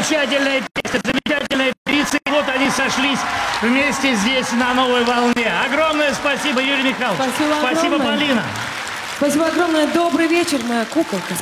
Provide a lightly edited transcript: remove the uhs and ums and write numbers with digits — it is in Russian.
Замечательная песня, замечательная певица. И вот они сошлись вместе здесь на новой волне. Огромное спасибо, Юрий Михайлович. Спасибо Полина. Спасибо огромное. Добрый вечер, моя куколка.